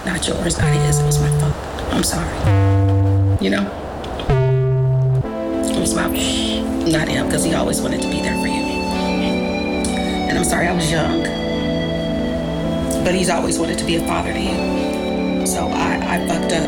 Not yours, not his. It was my fault. I'm sorry. You know? It was my fault. Not him, because he always wanted to be there for you. And I'm sorry I was young. But he's always wanted to be a father to you. So I fucked up.